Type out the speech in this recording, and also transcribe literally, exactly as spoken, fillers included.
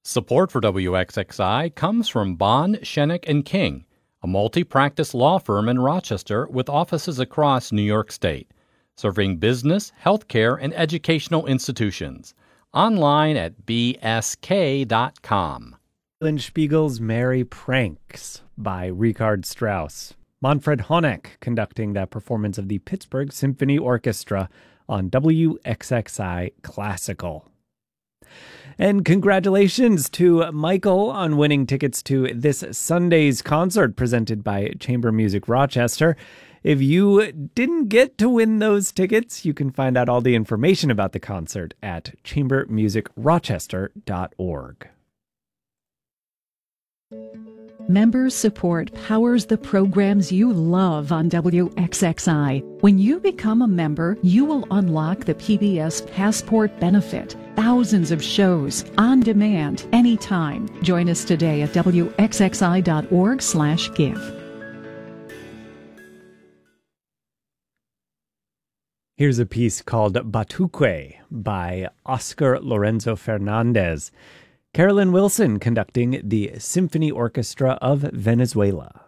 Support for W X X I comes from Bond, Shenick and King, a multi-practice law firm in Rochester with offices across New York State, serving business, healthcare, and educational institutions. Online at b s k dot com. Spiegel's Merry Pranks by Richard Strauss. Manfred Honeck conducting that performance of the Pittsburgh Symphony Orchestra on W X X I Classical. And congratulations to Michael on winning tickets to this Sunday's concert presented by Chamber Music Rochester. If you didn't get to win those tickets, you can find out all the information about the concert at chamber music rochester dot org. Member support powers the programs you love on W X X I. When you become a member, you will unlock the P B S Passport benefit. Thousands of shows, on demand, anytime. Join us today at w x x i dot org slash give. Here's a piece called Batuque by Oscar Lorenzo Fernandez. Carolyn Wilson conducting the Symphony Orchestra of Venezuela.